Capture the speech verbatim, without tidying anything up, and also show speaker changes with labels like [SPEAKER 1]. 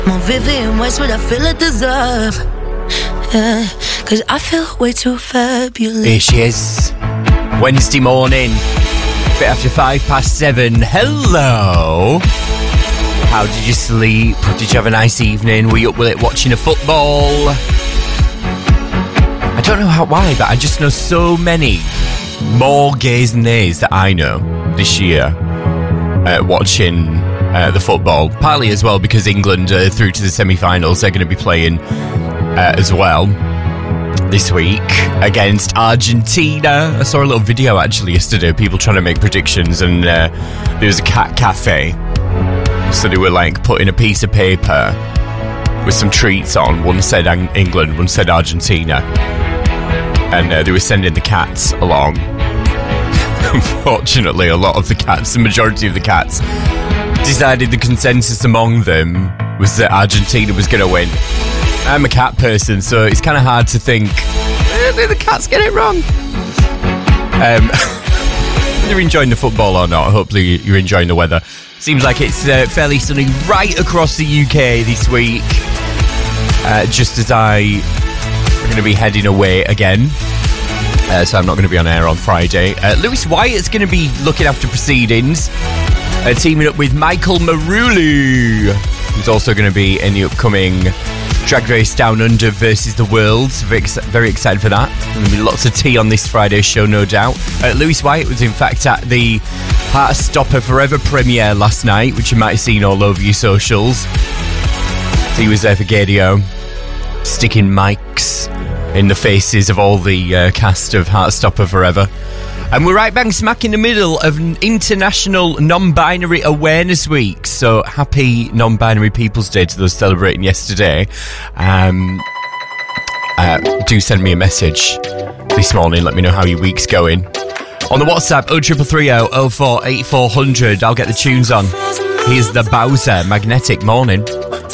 [SPEAKER 1] More Vivian Westwood, I feel I deserve. Yeah, cause I feel way too fabulous.
[SPEAKER 2] Here she is. Wednesday morning, bit after five past seven. Hello. How did you sleep? Did you have a nice evening? Were you up with it watching a football? I don't know how why, but I just know so many more gays than nays that I know this year uh, watching uh, the football. Partly as well because England are through to the semi-finals. They're going to be playing uh, as well this week against Argentina. I saw a little video actually yesterday of people trying to make predictions, and uh, there was a cat cafe. So they were like putting a piece of paper with some treats on. One said England, one said Argentina. And uh, they were sending the cats along. Unfortunately, a lot of the cats, the majority of the cats, decided the consensus among them was that Argentina was going to win. I'm a cat person, so it's kind of hard to think, eh, did the cats get it wrong? Um, you're enjoying the football or not? Hopefully you're enjoying the weather. Seems like it's uh, fairly sunny right across the U K this week. Uh, just as I am going to be heading away again. Uh, so I'm not going to be on air on Friday. Uh, Lewis Wyatt's going to be looking after proceedings. Uh, teaming up with Michael Maruli, who's also going to be in the upcoming Drag Race Down Under versus the World. Very, ex- very excited for that. There'll be lots of tea on this Friday's show, no doubt. Uh, Lewis Wyatt was in fact at the Heartstopper Forever premiere last night, which you might have seen all over your socials. He was there for Gadio, sticking mics in the faces of all the uh, cast of Heartstopper Forever. And we're right bang smack in the middle of International Non-Binary Awareness Week. So happy Non-Binary People's Day to those celebrating yesterday. Um, uh, do send me a message this morning. Let me know how your week's going. On the WhatsApp, oh three three three oh oh four eight four hundred. I'll get the tunes on. Here's the Bowser, Magnetic Morning.